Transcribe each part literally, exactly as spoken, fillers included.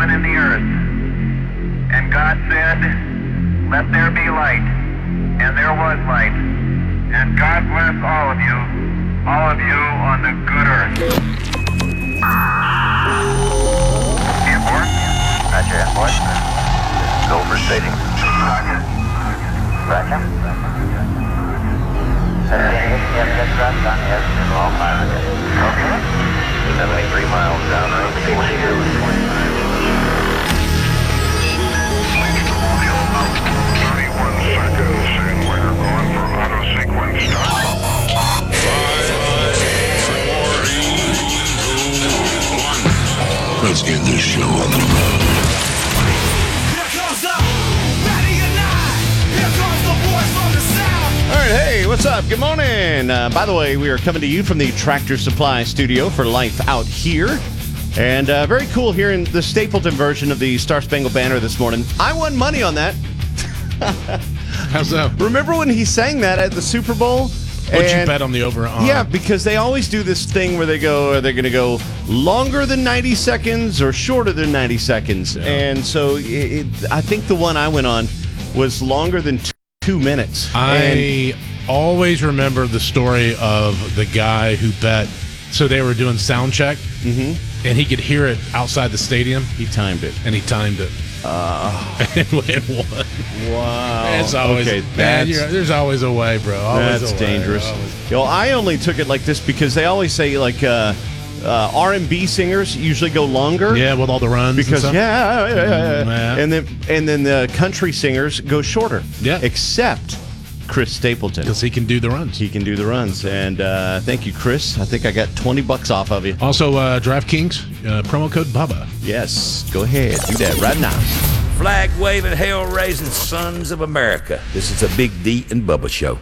sun and the earth. And God said, let there be light. And there was light. And God bless all of you, all of you on the good earth. Airport? Roger, airport. Go for stating. Roger. Roger. Yes, yes, that's done, yes, all pilots. Okay. seventy-three miles down, twenty-two. thirty-one seconds, and we're going for auto sequence start. Five, four, three, two, one. Let's get this show on the road. Here comes the ready or not. Here comes the boys from the south. All right, hey, what's up? Good morning. Uh, by the way, we are coming to you from the Tractor Supply Studio for Life Out Here. And uh, very cool hearing the Stapleton version of the Star Spangled Banner this morning. I won money on that. How's that? Remember when he sang that at the Super Bowl? What'd you bet on the over? On? Yeah, because they always do this thing where they go, are they going to go longer than ninety seconds or shorter than ninety seconds? Yeah. And so it, it, I think the one I went on was longer than two, two minutes. I and, always remember the story of the guy who bet. So they were doing sound check, mm-hmm. and he could hear it outside the stadium. He timed it. And he timed it. Uh, and won. Wow. It's always, okay, man, there's always a way, bro. Always that's a way, dangerous. always. You know, I only took it like this because they always say, like, uh, uh, R and B singers usually go longer. Yeah, with all the runs because and stuff. Yeah, yeah, yeah, mm, yeah, and then and then the country singers go shorter. Yeah, except Chris Stapleton, because he can do the runs. He can do the runs, and uh, thank you, Chris. I think I got twenty bucks off of you. Also, uh, DraftKings uh, promo code Bubba. Yes, go ahead, do that right now. Flag waving, hell raising sons of America. This is a Big D and Bubba show.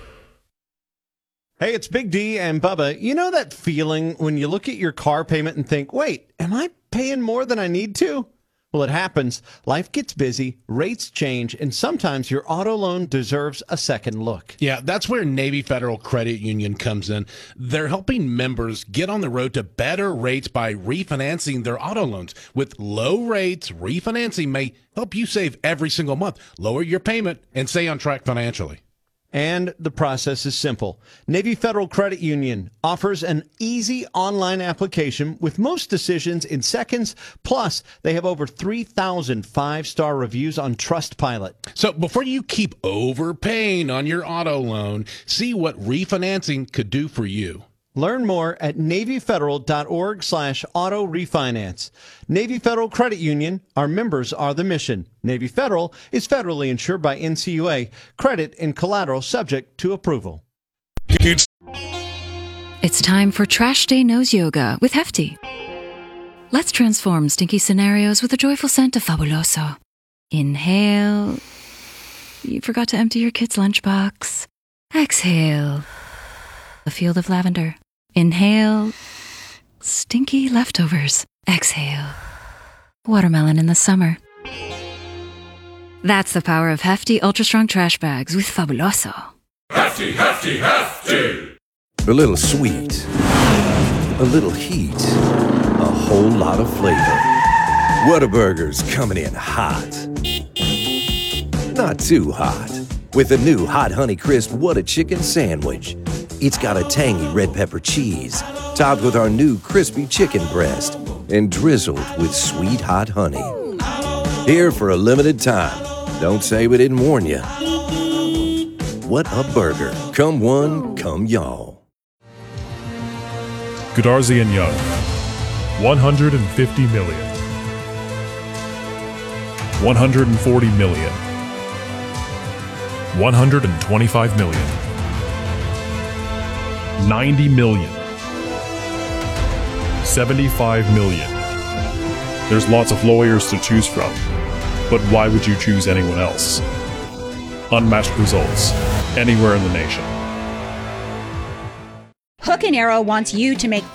Hey, it's Big D and Bubba. You know that feeling when you look at your car payment and think, wait, am I paying more than I need to? Well, it happens. Life gets busy, rates change, and sometimes your auto loan deserves a second look. Yeah, that's where Navy Federal Credit Union comes in. They're helping members get on the road to better rates by refinancing their auto loans. With low rates, refinancing may help you save every single month, lower your payment, and stay on track financially. And the process is simple. Navy Federal Credit Union offers an easy online application with most decisions in seconds. Plus, they have over three thousand five-star reviews on Trustpilot. So before you keep overpaying on your auto loan, see what refinancing could do for you. Learn more at NavyFederal.org slash auto refinance. Navy Federal Credit Union, our members are the mission. Navy Federal is federally insured by N C U A. Credit and collateral subject to approval. It's time for Trash Day Nose Yoga with Hefty. Let's transform stinky scenarios with a joyful scent of Fabuloso. Inhale. You forgot to empty your kid's lunchbox. Exhale. A field of lavender. Inhale. Stinky leftovers. Exhale. Watermelon in the summer. That's the power of Hefty Ultra Strong Trash Bags with Fabuloso. Hefty, hefty, hefty! A little sweet. A little heat. A whole lot of flavor. Whataburger's coming in hot. Not too hot. With the new Hot Honey Crisp What a Chicken Sandwich. It's got a tangy red pepper cheese, topped with our new crispy chicken breast, and drizzled with sweet hot honey. Here for a limited time. Don't say we didn't warn you. What a burger. Come one, come y'all. Goodarzi and Young, one hundred fifty million. one hundred forty million. one hundred twenty-five million. ninety million. seventy-five million. There's lots of lawyers to choose from, but why would you choose anyone else? Unmatched results, anywhere in the nation. Hook and Arrow wants you to make